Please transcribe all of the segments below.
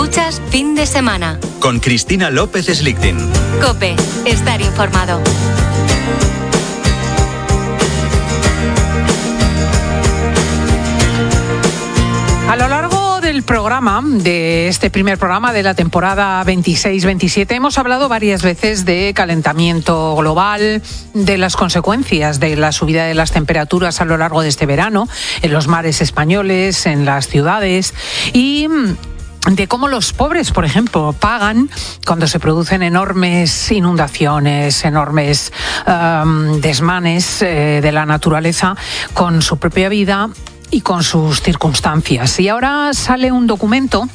Escuchas Fin de Semana. Con Cristina López Slichting. COPE. Estar informado. A lo largo del programa, de este primer programa de la temporada 26-27, hemos hablado varias veces de calentamiento global, de las consecuencias de la subida de las temperaturas a lo largo de este verano, en los mares españoles, en las ciudades, y de cómo los pobres, por ejemplo, pagan cuando se producen enormes inundaciones, enormes desmanes de la naturaleza con su propia vida y con sus circunstancias. Y ahora sale un documento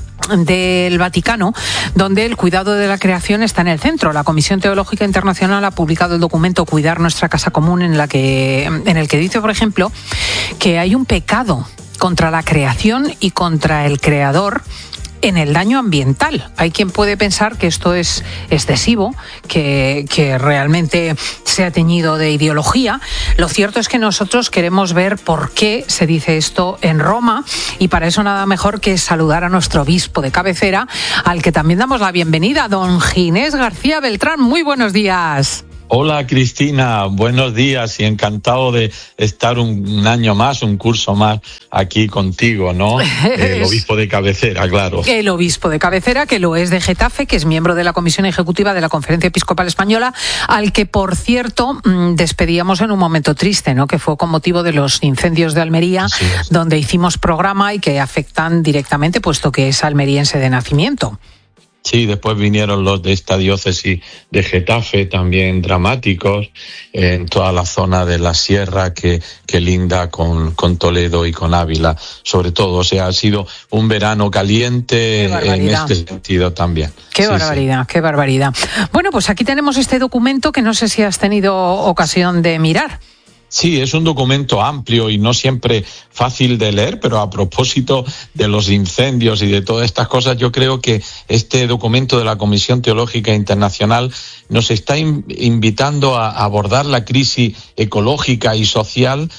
del Vaticano, donde el cuidado de la creación está en el centro. La Comisión Teológica Internacional ha publicado el documento Cuidar nuestra casa común, en el que dice, por ejemplo, que hay un pecado contra la creación y contra el creador en el daño ambiental. Hay quien puede pensar que esto es excesivo, que realmente se ha teñido de ideología. Lo cierto es que nosotros queremos ver por qué se dice esto en Roma, y para eso nada mejor que saludar a nuestro obispo de cabecera, al que también damos la bienvenida, don Ginés García Beltrán. Muy buenos días. Hola Cristina, buenos días y encantado de estar un año más, un curso más aquí contigo, ¿no? El obispo de cabecera, claro. El obispo de cabecera, que lo es de Getafe, que es miembro de la Comisión Ejecutiva de la Conferencia Episcopal Española, al que, por cierto, despedíamos en un momento triste, ¿no? Que fue con motivo de los incendios de Almería, donde hicimos programa y que afectan directamente, puesto que es almeriense de nacimiento. Sí, después vinieron los de esta diócesis de Getafe, también dramáticos, en toda la zona de la sierra que linda con Toledo y con Ávila, sobre todo. O sea, ha sido un verano caliente en este sentido también. Qué barbaridad, qué barbaridad. Bueno, pues aquí tenemos este documento que no sé si has tenido ocasión de mirar. Sí, es un documento amplio y no siempre fácil de leer, pero a propósito de los incendios y de todas estas cosas, yo creo que este documento de la Comisión Teológica Internacional nos está invitando a abordar la crisis ecológica y social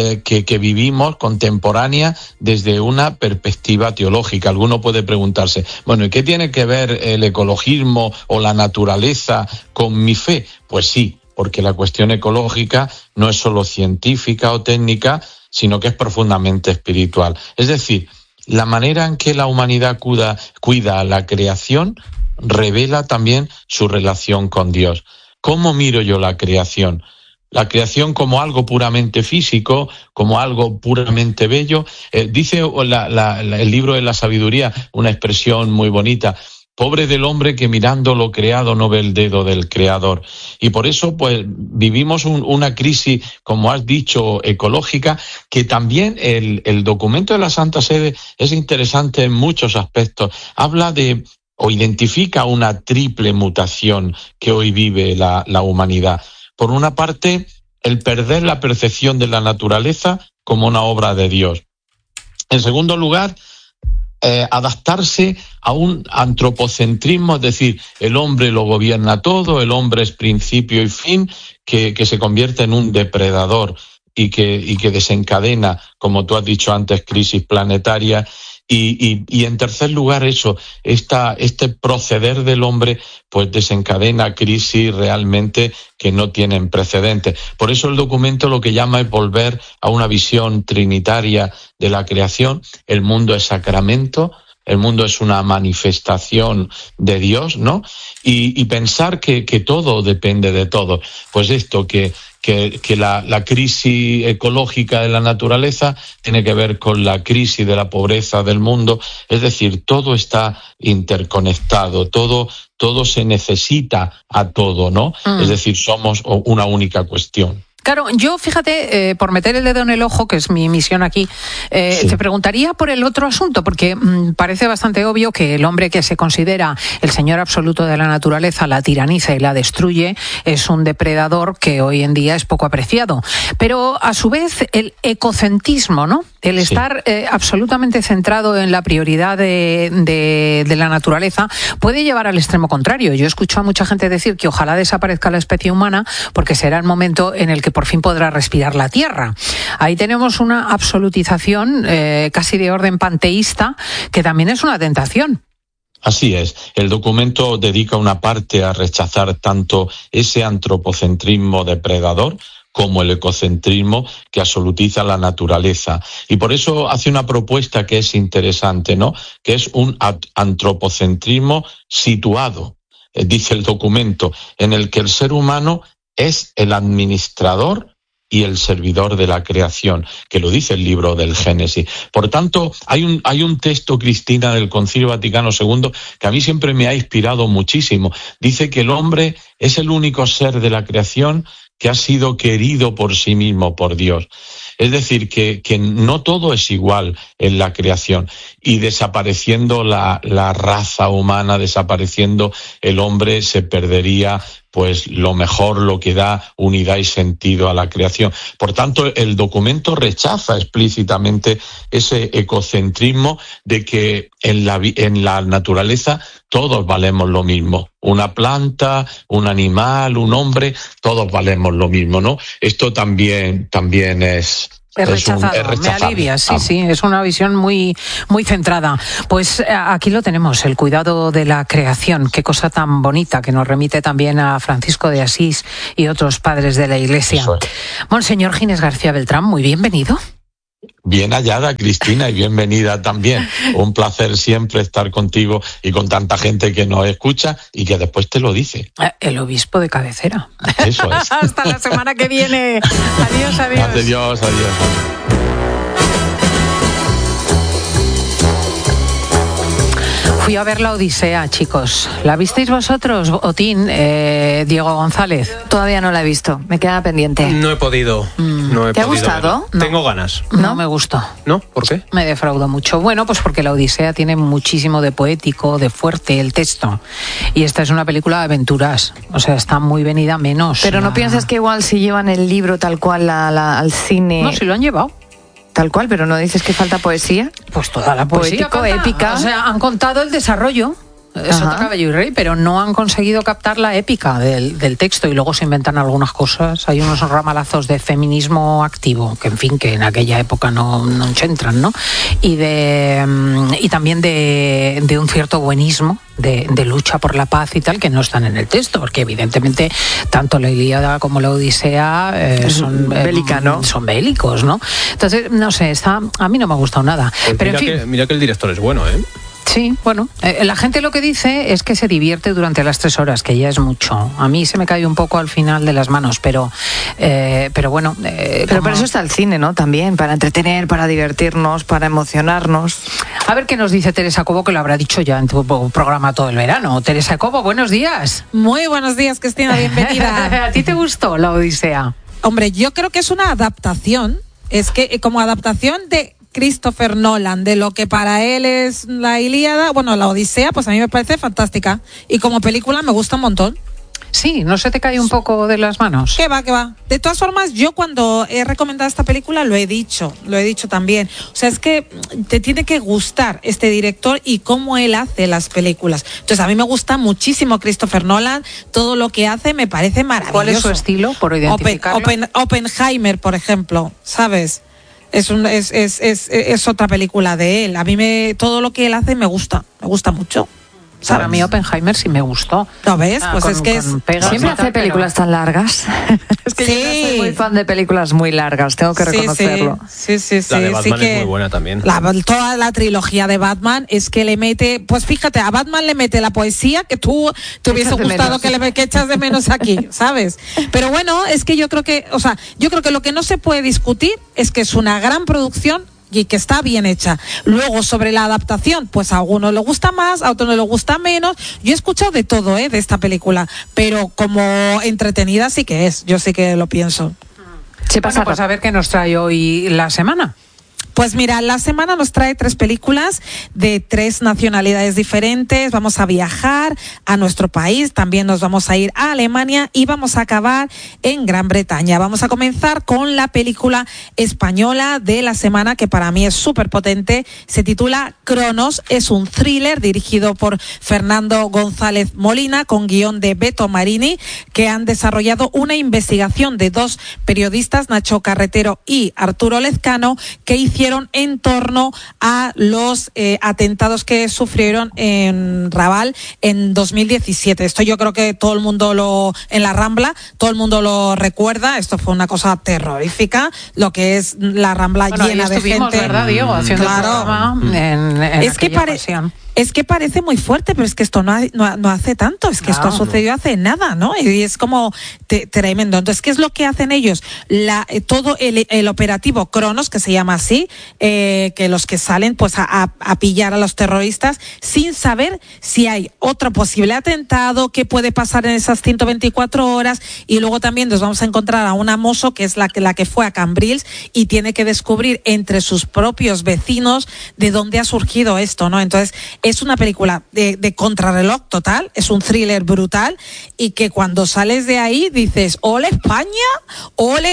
que vivimos contemporánea desde una perspectiva teológica. Alguno puede preguntarse, bueno, ¿y qué tiene que ver el ecologismo o la naturaleza con mi fe? Pues sí, porque la cuestión ecológica no es solo científica o técnica, sino que es profundamente espiritual. Es decir, la manera en que la humanidad cuida a la creación revela también su relación con Dios. ¿Cómo miro yo la creación? La creación como algo puramente físico, como algo puramente bello. Dice el libro de la sabiduría una expresión muy bonita: pobre del hombre que mirando lo creado no ve el dedo del creador. Y por eso pues vivimos una crisis, como has dicho, ecológica, que también el documento de la Santa Sede es interesante en muchos aspectos. Habla de o identifica una triple mutación que hoy vive la humanidad. Por una parte, el perder la percepción de la naturaleza como una obra de Dios. En segundo lugar, adaptarse a un antropocentrismo, es decir, el hombre lo gobierna todo, el hombre es principio y fin, que se convierte en un depredador y que desencadena, como tú has dicho antes, crisis planetaria. Y en tercer lugar, este proceder del hombre pues desencadena crisis realmente que no tienen precedentes. Por eso el documento lo que llama es volver a una visión trinitaria de la creación. El mundo es sacramento, el mundo es una manifestación de Dios, ¿no? Y pensar que todo depende de todo. Pues esto, que la crisis ecológica de la naturaleza tiene que ver con la crisis de la pobreza del mundo. Es decir, todo está interconectado, todo se necesita a todo, ¿no? Es decir, somos una única cuestión. Claro, yo, fíjate, por meter el dedo en el ojo, que es mi misión aquí, te preguntaría por el otro asunto, porque parece bastante obvio que el hombre que se considera el señor absoluto de la naturaleza, la tiraniza y la destruye, es un depredador que hoy en día es poco apreciado. Pero, a su vez, el ecocentrismo, ¿no? El estar absolutamente centrado en la prioridad de la naturaleza puede llevar al extremo contrario. Yo escucho a mucha gente decir que ojalá desaparezca la especie humana porque será el momento en el que por fin podrá respirar la Tierra. Ahí tenemos una absolutización casi de orden panteísta, que también es una tentación. Así es, el documento dedica una parte a rechazar tanto ese antropocentrismo depredador como el ecocentrismo que absolutiza la naturaleza. Y por eso hace una propuesta que es interesante, ¿no? Que es un antropocentrismo situado, dice el documento, en el que el ser humano es el administrador y el servidor de la creación, que lo dice el libro del Génesis. Por tanto, hay un texto, Cristina, del Concilio Vaticano II que a mí siempre me ha inspirado muchísimo. Dice que el hombre es el único ser de la creación que ha sido querido por sí mismo, por Dios. Es decir, que no todo es igual en la creación, y desapareciendo la raza humana, desapareciendo el hombre, se perdería pues lo mejor, lo que da unidad y sentido a la creación. Por tanto, el documento rechaza explícitamente ese ecocentrismo de que en la naturaleza todos valemos lo mismo. Una planta, un animal, un hombre, todos valemos lo mismo, ¿no? Esto también es rechazado. Me alivia, sí, es una visión muy, muy centrada. Pues aquí lo tenemos, el cuidado de la creación, qué cosa tan bonita, que nos remite también a Francisco de Asís y otros padres de la Iglesia. Monseñor Ginés García Beltrán, muy bienvenido. Bien hallada, Cristina, y bienvenida también. Un placer siempre estar contigo y con tanta gente que nos escucha y que después te lo dice. El obispo de cabecera. Eso es. Hasta la semana que viene. Adiós. Adiós. Fui a ver La Odisea, chicos. ¿La visteis vosotros, Otín, Diego González? Todavía no la he visto, me queda pendiente. No he podido. ¿Te ha gustado? No. Tengo ganas. No me gustó. ¿No? ¿Por qué? Me defraudó mucho. Bueno, pues porque La Odisea tiene muchísimo de poético, de fuerte, el texto. Y esta es una película de aventuras. O sea, está muy venida menos. Pero ¿no piensas que igual si llevan el libro tal cual al cine? No, si lo han llevado. Tal cual, pero ¿no dices que falta poesía? Pues toda la poesía. Poético, épica. O sea, han contado el desarrollo. Sota, Caballo y Rey, pero no han conseguido captar la épica del texto, y luego se inventan algunas cosas. Hay unos ramalazos de feminismo activo, que en fin, que en aquella época no se entran, ¿no? Y también de un cierto buenismo, de lucha por la paz y tal, que no están en el texto, porque evidentemente tanto la Ilíada como la Odisea son bélicas, ¿no? Son bélicos, ¿no? Entonces, no sé, a mí no me ha gustado nada. Pues pero mira que el director es bueno, ¿eh? Sí, bueno, la gente lo que dice es que se divierte durante las 3 horas, que ya es mucho. A mí se me cae un poco al final de las manos, pero bueno. Pero para eso está el cine, ¿no? También, para entretener, para divertirnos, para emocionarnos. A ver qué nos dice Teresa Cobo, que lo habrá dicho ya en tu programa todo el verano. Teresa Cobo, buenos días. Muy buenos días, Cristina, bienvenida. ¿A ti te gustó La Odisea? Hombre, yo creo que es una adaptación. Es que como adaptación de Christopher Nolan, de lo que para él es la Ilíada, bueno, la Odisea, pues a mí me parece fantástica. Y como película me gusta un montón. Sí, ¿no se te cae un poco de las manos? ¿Qué va? De todas formas, yo cuando he recomendado esta película lo he dicho también. O sea, es que te tiene que gustar este director y cómo él hace las películas. Entonces, a mí me gusta muchísimo Christopher Nolan, todo lo que hace me parece maravilloso. ¿Cuál es su estilo, por identificarlo? Oppenheimer, por ejemplo, ¿sabes? Es otra película de él. A mí todo lo que él hace me gusta mucho. ¿Sabes? Para mí Oppenheimer sí me gustó. ¿Lo ves? Pues es que siempre hace películas tan largas. Es que yo no soy muy fan de películas muy largas, tengo que reconocerlo. Sí. La de Batman es muy buena también. Toda la trilogía de Batman es que le mete, pues fíjate, a Batman le mete la poesía que tú te hubiese gustado que echas de menos aquí, ¿sabes? Pero bueno, es que yo creo que lo que no se puede discutir es que es una gran producción y que está bien hecha. Luego, sobre la adaptación, pues a algunos le gusta más, a otros no le gusta menos. Yo he escuchado de todo, de esta película, pero como entretenida sí que es. Yo sí que lo pienso. Bueno, pues a ver qué nos trae hoy la semana. Pues mira, la semana nos trae 3 películas de 3 nacionalidades diferentes. Vamos a viajar a nuestro país, también nos vamos a ir a Alemania y vamos a acabar en Gran Bretaña. Vamos a comenzar con la película española de la semana, que para mí es súper potente. Se titula Cronos, es un thriller dirigido por Fernando González Molina, con guión de Beto Marini, que han desarrollado una investigación de 2 periodistas, Nacho Carretero y Arturo Lezcano, que hicieron hicieron en torno a los atentados que sufrieron en Raval en 2017. Esto yo creo que todo el mundo en la Rambla, todo el mundo lo recuerda. Esto fue una cosa terrorífica, lo que es la Rambla llena de gente. ¿Verdad, Diego? Haciendo el programa en aquella ocasión. Es que parece muy fuerte, pero es que esto no hace tanto, es que esto sucedió hace nada, ¿no? Y es como tremendo. Entonces, ¿qué es lo que hacen ellos? Todo el operativo Cronos, que se llama así, que los que salen pues a pillar a los terroristas sin saber si hay otro posible atentado, qué puede pasar en esas 124 horas, y luego también nos vamos a encontrar a una mozo que es la que fue a Cambrils y tiene que descubrir entre sus propios vecinos de dónde ha surgido esto, ¿no? Entonces, es una película de contrarreloj total, es un thriller brutal, y que cuando sales de ahí dices, ole España, ole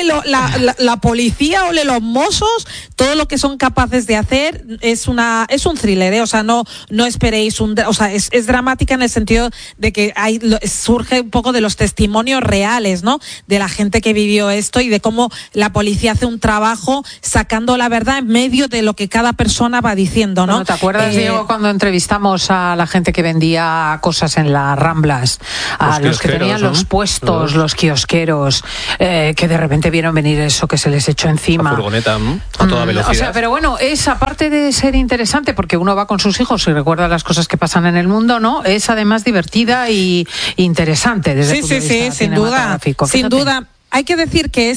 la policía, ole los mozos, todo lo que son capaces de hacer. Es un thriller, ¿eh? O sea, no esperéis es dramática en el sentido de que surge un poco de los testimonios reales, ¿no? De la gente que vivió esto y de cómo la policía hace un trabajo sacando la verdad en medio de lo que cada persona va diciendo, ¿no? Bueno, ¿te acuerdas, Diego, cuando entrevistamos a la gente que vendía cosas en las Ramblas, a los que tenían los puestos, los kiosqueros, que de repente vieron venir eso que se les echó encima? La furgoneta a toda velocidad. O sea, pero bueno, es aparte de ser interesante, porque uno va con sus hijos y recuerda las cosas que pasan en el mundo, ¿no? Es además divertida y interesante desde el punto de vista cinematográfico. Sin duda. Hay que decir que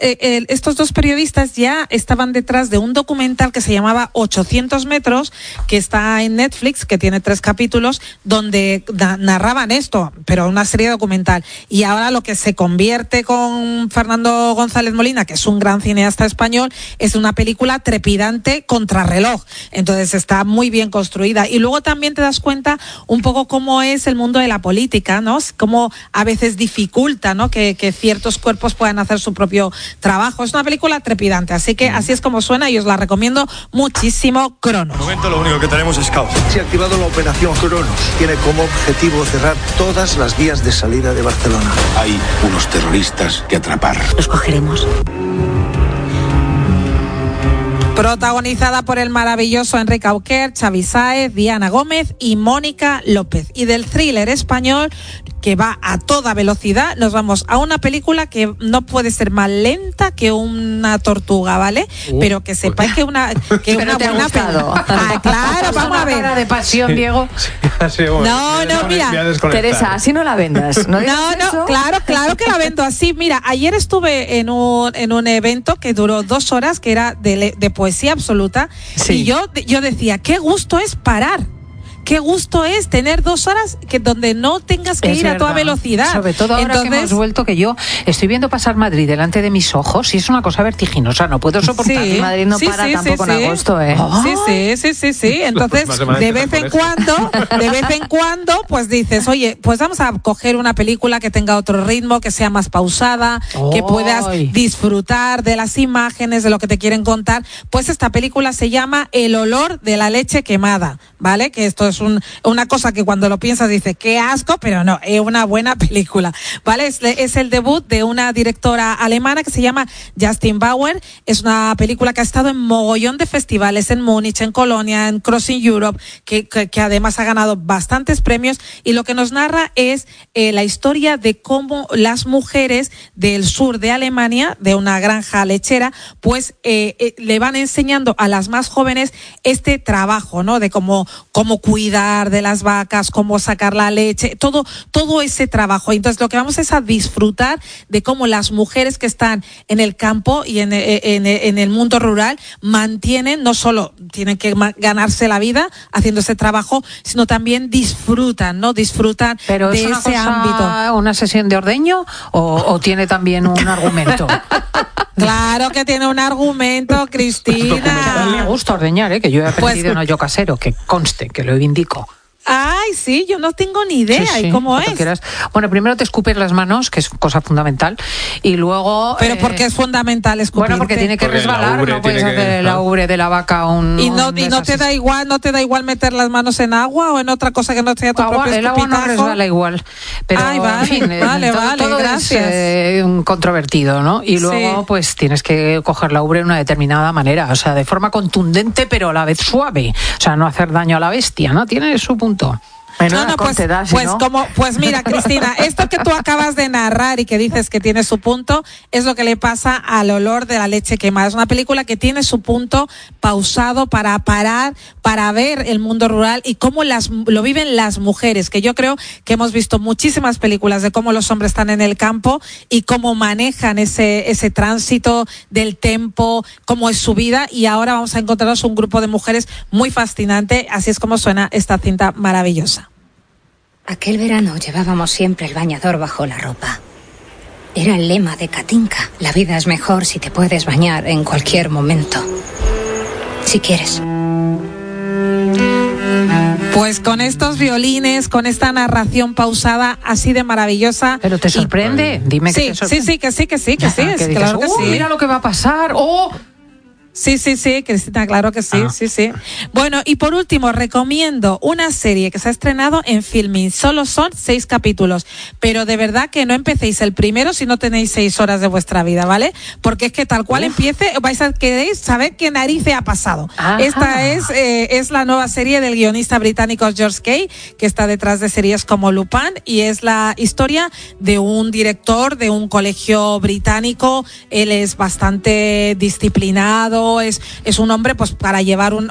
estos dos periodistas ya estaban detrás de un documental que se llamaba 800 metros, que está en Netflix, que tiene 3 capítulos, donde narraban esto, pero una serie documental. Y ahora lo que se convierte con Fernando González Molina, que es un gran cineasta español, es una película trepidante contrarreloj. Entonces está muy bien construida. Y luego también te das cuenta un poco cómo es el mundo de la política, ¿no? Cómo a veces dificulta, ¿no? que ciertos cuerpos puedan hacer su propio trabajo. Es una película trepidante, así que así es como suena y os la recomiendo muchísimo. Cronos. De momento lo único que tenemos es caos. Se ha activado la operación Cronos. Tiene como objetivo cerrar todas las vías de salida de Barcelona. Hay unos terroristas que atrapar. Los cogeremos. Protagonizada por el maravilloso Enrique Auquer, Xavi Sáez, Diana Gómez y Mónica López. Y del thriller español que va a toda velocidad, nos vamos a una película que no puede ser más lenta que una tortuga, ¿vale? Pero que sepáis que una buena película. Claro, vamos a ver. De pasión, Diego. No, mira. Teresa, así no la vendas. No, claro que la vendo así. Mira, ayer estuve en un evento que duró 2 horas, que era de poesía absoluta, y yo decía, qué gusto es parar. Qué gusto es tener 2 horas donde no tengas que ir a toda velocidad. Sobre todo ahora que hemos vuelto, que yo estoy viendo pasar Madrid delante de mis ojos y es una cosa vertiginosa, no puedo soportar. Sí, Madrid no para tampoco en agosto, ¿eh? Sí. Entonces, de vez en cuando, pues dices, oye, pues vamos a coger una película que tenga otro ritmo, que sea más pausada, que puedas disfrutar de las imágenes, de lo que te quieren contar. Pues esta película se llama El olor de la leche quemada, ¿vale? Que esto es una cosa que cuando lo piensas dices, qué asco, pero no, es una buena película, ¿vale? Es el debut de una directora alemana que se llama Justin Bauer. Es una película que ha estado en mogollón de festivales, en Múnich, en Colonia, en Crossing Europe, que además ha ganado bastantes premios, y lo que nos narra es la historia de cómo las mujeres del sur de Alemania, de una granja lechera, pues le van enseñando a las más jóvenes este trabajo, ¿no? De cómo cuidar de las vacas, cómo sacar la leche, todo ese trabajo. Entonces lo que vamos es a disfrutar de cómo las mujeres que están en el campo y en el mundo rural no solo tienen que ganarse la vida haciendo ese trabajo, sino también disfrutan de ese ámbito. ¿Una sesión de ordeño o tiene también un argumento? Claro que tiene un argumento, Cristina. Me gusta ordeñar, que yo he aprendido en hoyo casero, que conste, que lo indico. Ay, sí, yo no tengo ni idea. Sí, ¿Y cómo es? Bueno, primero te escupes las manos, que es cosa fundamental, y luego... ¿Pero por qué es fundamental escupirte? Bueno, porque tiene que resbalar, no puedes hacer la ubre de la vaca ¿Y no te da igual meter las manos en agua o en otra cosa que no sea tu propio escupitajo? El agua no resbala igual. Pero, ay, vale, en fin, vale, todo gracias. Es un controvertido, ¿no? Y luego, pues, tienes que coger la ubre de una determinada manera, o sea, de forma contundente, pero a la vez suave. O sea, no hacer daño a la bestia, ¿no? Tiene su punto. Pues mira, Cristina, esto que tú acabas de narrar y que dices que tiene su punto es lo que le pasa al olor de la leche quemada. Es una película que tiene su punto pausado para parar, para ver el mundo rural y cómo lo viven las mujeres, que yo creo que hemos visto muchísimas películas de cómo los hombres están en el campo y cómo manejan ese tránsito del tempo, cómo es su vida, y ahora vamos a encontrarnos un grupo de mujeres muy fascinante. Así es como suena esta cinta maravillosa. Aquel verano llevábamos siempre el bañador bajo la ropa. Era el lema de Katinka. La vida es mejor si te puedes bañar en cualquier momento. Si quieres. Pues con estos violines, con esta narración pausada así de maravillosa. Pero te sorprende, dime que te sorprende. Sí, claro que sí. Mira lo que va a pasar. Sí, Cristina, claro que sí, sí. Bueno, y por último, recomiendo una serie que se ha estrenado en Filmin. Solo son 6 capítulos, pero de verdad que no empecéis el primero si no tenéis 6 horas de vuestra vida, ¿vale? Porque es que tal cual empiece, vais a querer saber qué narices ha pasado. Ajá. Esta es la nueva serie del guionista británico George Kay, que está detrás de series como Lupin, y es la historia de un director de un colegio británico. Él es bastante disciplinado, es un hombre pues para llevar